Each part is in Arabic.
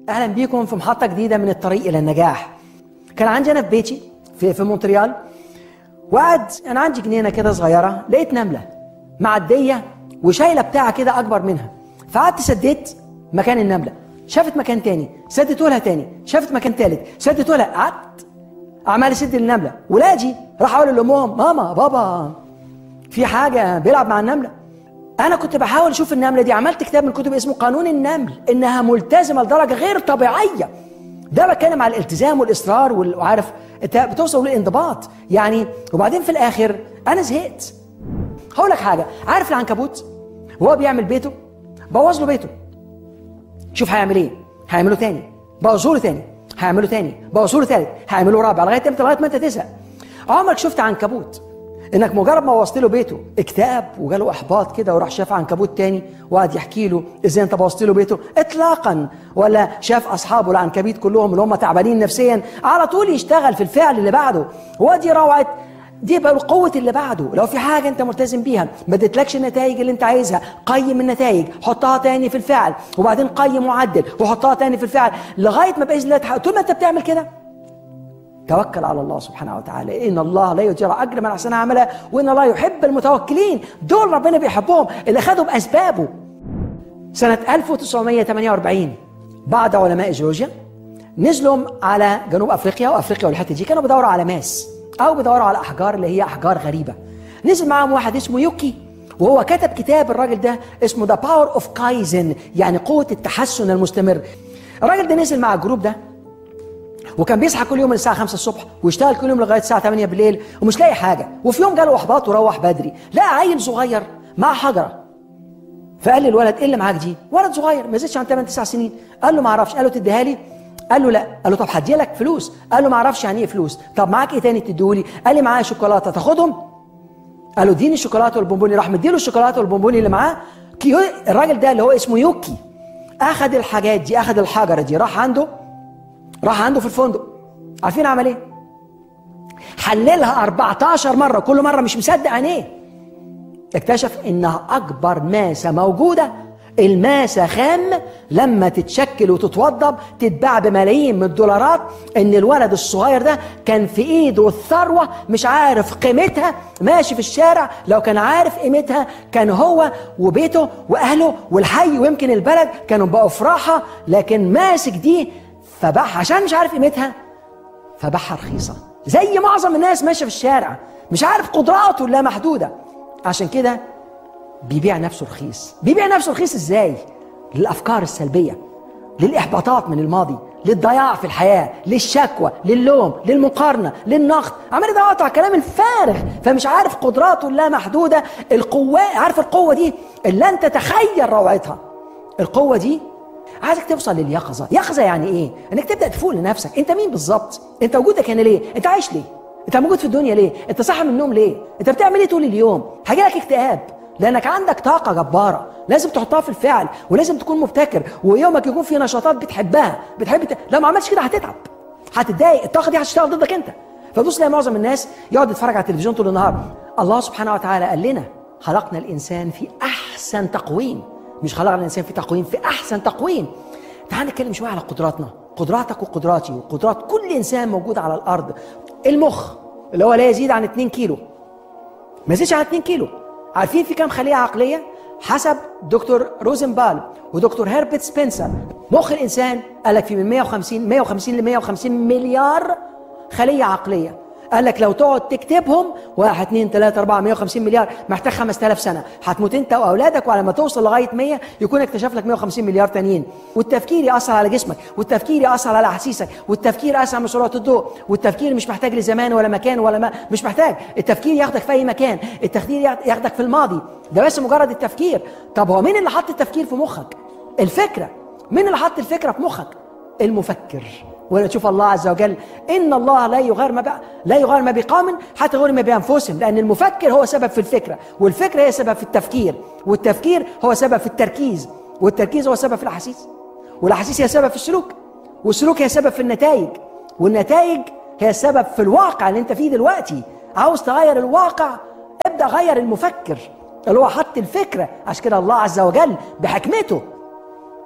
اهلا بيكم في محطة جديدة من الطريق الى النجاح. كان عندي انا في بيتي في مونتريال، وقعد انا عندي جنينة كده صغيرة، لقيت نملة معدية وشايلة بتاعة كده اكبر منها، فقعدت سديت مكان النملة، شافت مكان تاني سدته لها تاني، شافت مكان تالت سدته لها، قعدت عمال اسد النملة. ولادي راح اقول لامهم ماما بابا في حاجة بيلعب مع النملة. أنا كنت بحاول أشوف النملة دي، عملت كتاب من الكتب اسمه قانون النمل، إنها ملتزمة لدرجة غير طبيعية. ده بتكلم على الالتزام والإصرار وعارف أنت بتوصل للانضباط يعني. وبعدين في الآخر أنا زهقت. هقول لك حاجة، عارف العنكبوت وهو بيعمل بيته بوظ له بيته، شوف هيعمل إيه؟ هيعمله تاني، بوظه له تاني، هيعمله تاني، بوظه له تالت، هيعمله رابع، لغاية إمتى؟ لغاية ما أنت تزهق. عمرك شفت عنكبوت انك مجرد ما وصلت له بيته اكتئاب وجاله احباط كده وراح شاف عنكبوت تاني وقعد يحكي له ازاي انت بوظت له بيته؟ اطلاقا. ولا شاف اصحابه العنكبيت كلهم اللي هم تعبانين نفسيا على طول يشتغل في الفعل اللي بعده. هو دي روعه، دي بقى قوه اللي بعده. لو في حاجه انت ملتزم بيها ما ادتلكش النتائج اللي انت عايزها، قيم النتائج، حطها تاني في الفعل، وبعدين قيم وعدل وحطها تاني في الفعل لغايه ما باذن الله تحقق. طول ما انت بتعمل كده توكل على الله سبحانه وتعالى، إن الله لا يضيع أجر من أحسن عملا وإن الله يحب المتوكلين. دول ربنا بيحبهم اللي خدوا بأسبابه. سنة 1948 بعض علماء جيولوجيا نزلوا على جنوب أفريقيا، وأفريقيا والحتة دي كانوا بيدوروا على ماس أو بيدوروا على أحجار اللي هي أحجار غريبة. نزل معاهم واحد اسمه يوكي، وهو كتب كتاب الراجل ده اسمه The Power of Kaizen، يعني قوة التحسن المستمر. الراجل ده نزل مع الجروب ده وكان بيصحى كل يوم من الساعة 5 الصبح ويشتغل كل يوم لغاية الساعة 8 بالليل ومش لاقي حاجة. وفي يوم جاله إحباط وروح بدري، لقى عيل صغير مع حجرة، فقال للولد ايه اللي معاك دي؟ ولد صغير ما زادش عن 8 9 سنين. قال له ما اعرفش. قال له تديها لي؟ قال له لا. قال له طب هدي لك فلوس. قال له ما اعرفش يعني ايه فلوس. طب معاك ايه تاني تديهولي؟ قال لي معايا شوكولاته، تاخدهم؟ قال له اديني الشوكولاته والبونبوني. راح مديله الشوكولاته والبونبوني اللي معاه. الراجل ده اللي هو اسمه يوكي اخذ الحاجات دي، اخذ الحجره دي، راح عنده في الفندق. عارفين عمل ايه؟ حللها 14 مره، كل مره مش مصدق عينيه. اكتشف انها اكبر ماسه موجوده. الماسه خام لما تتشكل وتتوضب تتباع بملايين من الدولارات. ان الولد الصغير ده كان في ايده الثروه مش عارف قيمتها، ماشي في الشارع لو كان عارف قيمتها كان هو وبيته واهله والحي ويمكن البلد كانوا بقوا في راحه، لكن ماسك دي فباعها عشان مش عارف قيمتها، فباعها رخيصه. زي معظم الناس ماشيه في الشارع مش عارف قدراته لا محدوده، عشان كده بيبيع نفسه رخيص. بيبيع نفسه رخيص ازاي؟ للافكار السلبيه، للاحباطات من الماضي، للضياع في الحياه، للشكوى، للوم، للمقارنه، للنقد. عمال يدور على الكلام الفارغ، فمش عارف قدراته لا محدوده. القوه، عارف القوه دي اللي انت تخيل روعتها. القوه دي عايزك توصل لليقظه. يقظه يعني ايه؟ انك تبدا تفوق لنفسك. انت مين بالظبط؟ انت وجودك هنا ليه؟ انت عايش ليه؟ انت موجود في الدنيا ليه؟ انت صاحي من النوم ليه؟ انت بتعمل ايه طول اليوم؟ هيجيلك اكتئاب لانك عندك طاقه جباره لازم تحطها في الفعل، ولازم تكون مبتكر، ويومك يكون فيه نشاطات بتحبها. لو ما عملتش كده هتتعب، هتتضايق، الطاقه دي هتشتغل ضدك انت. فبص تلاقي معظم الناس يقعد يتفرج على التلفزيون طول النهار. الله سبحانه وتعالى قال لنا خلقنا الانسان في احسن تقويم، مش خلقنا الانسان في تقويم، في احسن تقويم. تعال نتكلم شويه على قدراتنا، قدراتك وقدراتي وقدرات كل انسان موجود على الارض. المخ اللي هو لا يزيد عن 2 كيلو، ما يزيدش عن 2 كيلو. عارفين في كام خليه عقليه؟ حسب دكتور روزنبال ودكتور هيربرت سبنسر مخ الانسان قال لك في من 150 ل 150 مليار خليه عقليه. قال لك لو تقعد تكتبهم 1 2 3 4 150 مليار محتاج 5000 سنه، هتموت انت واولادك، وعلى ما توصل لغايه 100 يكون اكتشف لك 150 مليار تانيين. والتفكير ياثر على جسمك، والتفكير ياثر على احاسيسك، والتفكير اسرع من سرعه الضوء، والتفكير مش محتاج لزمان ولا مكان ولا مش محتاج. التفكير ياخدك في اي مكان، التفكير ياخدك في الماضي، ده بس مجرد التفكير. طب هو مين اللي حط التفكير في مخك؟ الفكره. مين اللي حط الفكره في مخك؟ المفكر. ونشوف الله عز وجل ان الله لا يغير ما بقوم حتى يغيروا ما بانفسهم، لان المفكر هو سبب في الفكره، والفكره هي سبب في التفكير، والتفكير هو سبب في التركيز، والتركيز هو سبب في الاحاسيس، والاحاسيس هي سبب في السلوك، والسلوك هي سبب في النتائج، والنتائج هي سبب في الواقع اللي انت فيه دلوقتي. عاوز تغير الواقع؟ ابدا غير المفكر اللي هو حط الفكره. عشان كده الله عز وجل بحكمته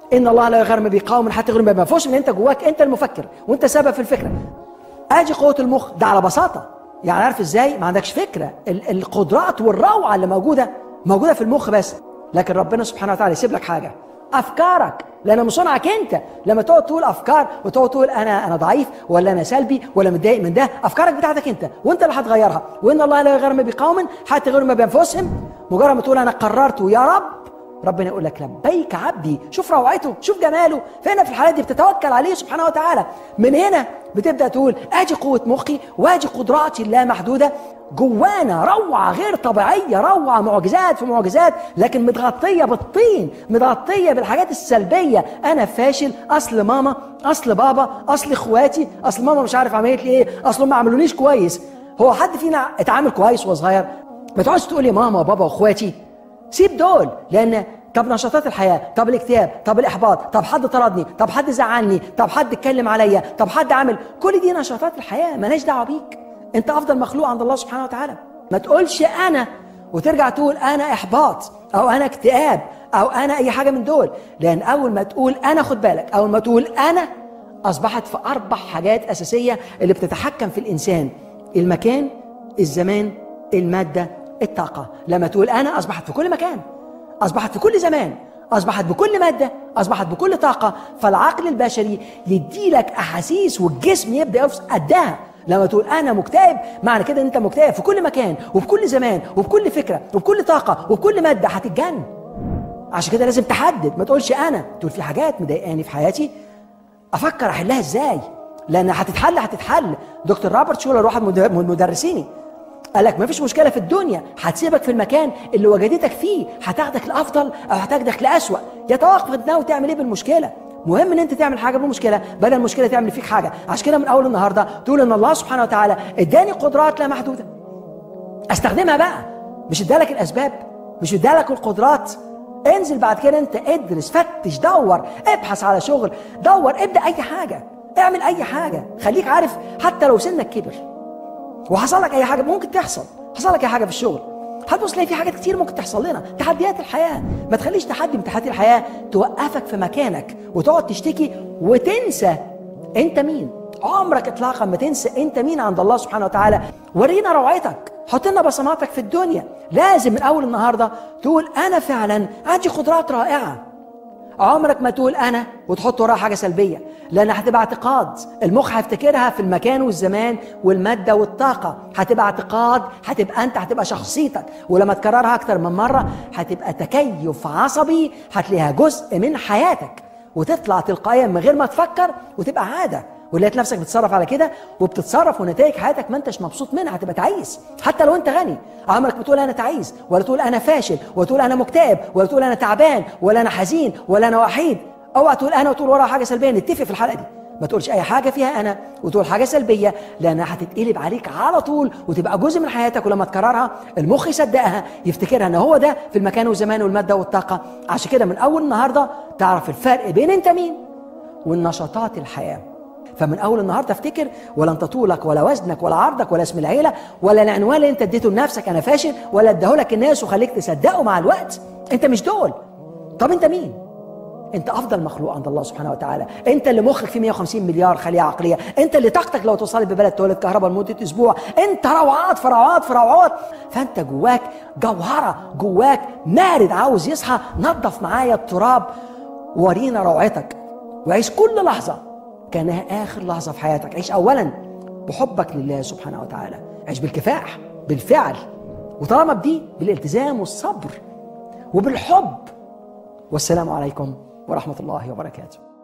ان الله لا يغير ما بقوم حتى يغيروا ما فيهوش، ان انت جواك انت المفكر وانت سبب في الفكره. اجي قوه المخ ده على بساطه، يعني عارف ازاي؟ ما عندكش فكره. القدرات والروعه اللي موجوده في المخ بس. لكن ربنا سبحانه وتعالى يسيب لك حاجه، افكارك، لان من صنعك انت. لما تقعد تقول افكار وتقعد تقول انا ضعيف ولا انا سلبي ولا متضايق من ده، افكارك بتاعتك انت وانت اللي هتغيرها. وان الله لا يغير ما بقوم حتى يغيروا ما بانفسهم. مجرد ما تقول انا قررت يا رب، ربنا يقول لك لبيك عبدي. شوف روعته، شوف جماله. فهنا في الحالات دي بتتوكل عليه سبحانه وتعالى. من هنا بتبدا تقول اجي قوه مخي واجي قدراتي اللامحدوده. جوانا روعه غير طبيعيه، روعه معجزات في معجزات، لكن متغطيه بالطين، متغطيه بالحاجات السلبيه. انا فاشل، اصل ماما، اصل بابا، اصل اخواتي، اصل ماما مش عارف عملت لي ايه، اصل ما عملونيش كويس. هو حد فينا اتعامل كويس وهو صغير؟ ما تقعدش تقول لي ماما وبابا واخواتي، سيب دول. لان طب نشاطات الحياه، طب الاكتئاب، طب الاحباط، طب حد طردني، طب حد زعلني، طب حد اتكلم عليا، طب حد عمل، كل دي نشاطات الحياه مالهاش دعوه بيك. انت افضل مخلوق عند الله سبحانه وتعالى. ما تقولش انا وترجع تقول انا احباط او انا اكتئاب او انا اي حاجه من دول. لان اول ما تقول انا، خد بالك، اول ما تقول انا اصبحت في 4 حاجات اساسيه اللي بتتحكم في الانسان: المكان، الزمان، الماده، الطاقه. لما تقول انا اصبحت في كل مكان، اصبحت في كل زمان، اصبحت بكل ماده، اصبحت بكل طاقه. فالعقل البشري يديلك احاسيس والجسم يبدا يفصل قدها. لما تقول انا مكتئب، معنى كده ان انت مكتئب في كل مكان وبكل زمان وبكل فكره وبكل طاقه وبكل ماده، هتتجنن. عشان كده لازم تحدد، ما تقولش انا، تقول في حاجات مضايقاني في حياتي افكر احلها ازاي، لان هتتحل. دكتور روبرت شولر واحد من مدرسيني قال لك ما فيش مشكله في الدنيا هتسيبك في المكان اللي وجدتك فيه، هتاخدك لافضل او هتاخدك لاسوأ. يتوقف انت ناوي تعمل ايه بالمشكله. مهم ان انت تعمل حاجه بالمشكله بدل المشكله تعمل فيك حاجه. عشان كده من اول النهارده تقول ان الله سبحانه وتعالى اداني قدرات لا محدوده، استخدمها بقى. مش ادالك الاسباب، مش ادالك القدرات. انزل بعد كده انت ادرس، فتش، دور، ابحث على شغل، دور، ابدا اي حاجه، اعمل اي حاجه. خليك عارف حتى لو سنك كبر وحصل لك اي حاجه ممكن تحصل، حصل لك اي حاجه في الشغل، هتبص تلاقي في حاجات كتير ممكن تحصل لنا، تحديات الحياه. ما تخليش تحدي من تحديات الحياه توقفك في مكانك وتقعد تشتكي وتنسى انت مين. عمرك اطلاقا ما تنسى انت مين عند الله سبحانه وتعالى. ورينا روعتك، حط لنا بصماتك في الدنيا. لازم من اول النهارده تقول انا فعلا عندي قدرات رائعه. عمرك ما تقول انا وتحط وراها حاجه سلبيه، لان هتبقى اعتقاد. المخ هيفتكرها في المكان والزمان والماده والطاقه، هتبقى اعتقاد، هتبقى انت، هتبقى شخصيتك. ولما تكررها اكتر من مره هتبقى تكيف عصبي، هتلاقيها جزء من حياتك وتطلع تلقائيا من غير ما تفكر وتبقى عاده. ولقيت نفسك بتتصرف على كده وبتتصرف ونتائج حياتك ما انتش مبسوط منها، هتبقى تعيس حتى لو انت غني. عمرك بتقول انا تعيس، ولا تقول انا فاشل، ولا تقول انا مكتئب، ولا تقول انا تعبان، ولا انا حزين، ولا انا وحيد. اوعى تقول انا وتقول وراها حاجه سلبيه. نتفق في الحلقه دي، ما تقولش اي حاجه فيها انا وتقول حاجه سلبيه، لانها هتتقلب عليك على طول وتبقى جزء من حياتك. ولما تكررها المخ يصدقها، يفتكرها ان هو ده في المكان والزمان والماده والطاقه. عشان كده من اول النهارده تعرف الفرق بين انت مين والنشاطات الحياه. فمن اول النهارده افتكر، ولا انت طولك ولا وزنك ولا عرضك ولا اسم العيله ولا العنوان اللي انت اديته لنفسك انا فاشل، ولا اداهولك الناس وخليك تصدقه مع الوقت. انت مش دول. طب انت مين؟ انت افضل مخلوق عند الله سبحانه وتعالى. انت اللي مخك فيه 150 مليار خليه عقليه. انت اللي طاقتك لو توصلت ببلد تولد كهرباء لمده اسبوع. انت روعات في روعات في روعات. فانت جواك جوهره، جواك مارد عاوز يصحى. نظف معايا التراب، ورينا روعتك، وعيش كل لحظه كانها اخر لحظه في حياتك. عيش اولا بحبك لله سبحانه وتعالى، عيش بالكفاح بالفعل، وطالما بدي بالالتزام والصبر وبالحب. والسلام عليكم ورحمه الله وبركاته.